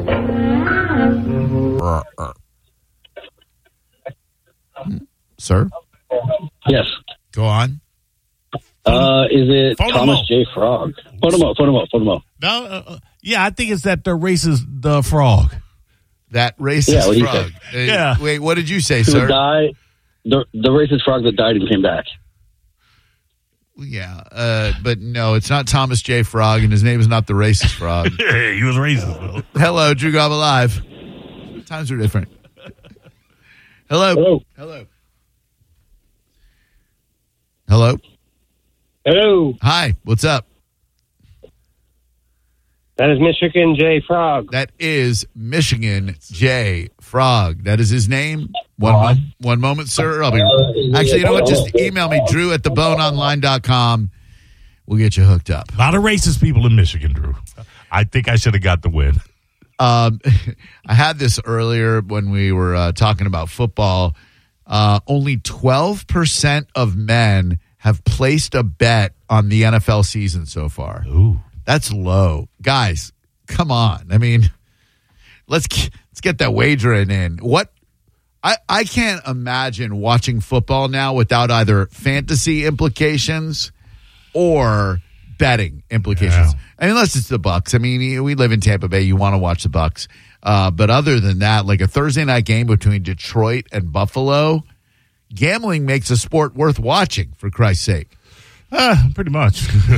Sir? Yes. Go on. Is it Phone Thomas him J. Frog? Phone him up. No, yeah, I think it's that racist the frog. That racist Yeah, what do you frog. Yeah. Wait, what did you say, Who sir? died? The racist frog that died and came back. Yeah, but no, it's not Thomas J. Frog, and his name is not the racist frog. Hey, he was racist, though. Hello, Drew Garbo Live. Times are different. Hello. Hello. Hello. Hello. Hello, Hi, what's up? that is Michigan J. Frog. That is Michigan J. Frog. That is his name. One moment, sir. I'll be. Actually, you know what? Just email me, drew@theboneonline.com. We'll get you hooked up. A lot of racist people in Michigan, Drew. I think I should have got the win. I had this earlier when we were talking about football. Only 12% of men have placed a bet on the NFL season so far. Ooh. That's low. Guys, come on. I mean, let's get that wagering in. What? I can't imagine watching football now without either fantasy implications or betting implications. Yeah. Unless it's the Bucks. I mean, we live in Tampa Bay. You want to watch the Bucks. But other than that, like a Thursday night game between Detroit and Buffalo, gambling makes a sport worth watching, for Christ's sake. Pretty much.